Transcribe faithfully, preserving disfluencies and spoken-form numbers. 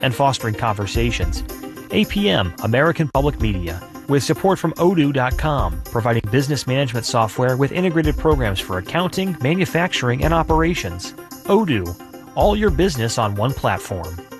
and fostering conversations. A P M, American Public Media, with support from Odoo dot com, providing business management software with integrated programs for accounting, manufacturing, and operations. Odoo, all your business on one platform.